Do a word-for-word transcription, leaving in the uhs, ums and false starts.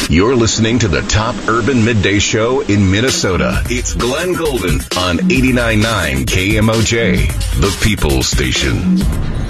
You're listening to the top urban midday show in Minnesota. It's Glenn Golden on eighty-nine point nine K M O J, the People's Station.